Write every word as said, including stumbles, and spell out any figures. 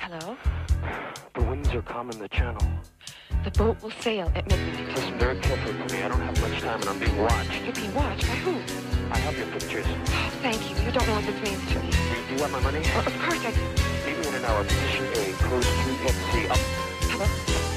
Hello? The winds are calm in the channel. The boat will sail at midnight. Listen very carefully to me. I don't have much time and I'm being watched. You're being watched by who? I have your pictures. Oh, thank you. You don't know what this means to me. Do you want my money? Well, of course I... Meet me in an hour. Position A, close three F C. Up. Hello?